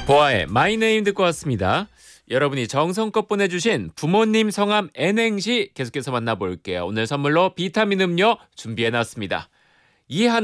보아의 마이 네임 듣고 왔습니다. 여러분이 정성껏 보내주신 부모님 성함 N행시 계속해서 만나볼게요. 오늘 선물로 비타민 음료 준비해놨습니다. 이한